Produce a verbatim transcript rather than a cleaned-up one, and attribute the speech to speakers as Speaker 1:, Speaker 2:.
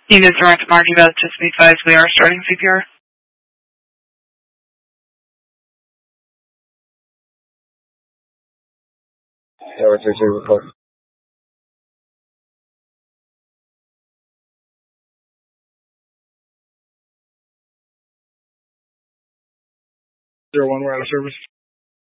Speaker 1: Unit direct Margie Beth, just be advised we are starting C P R.
Speaker 2: Tower three three report.
Speaker 3: Zero one, we're out of service.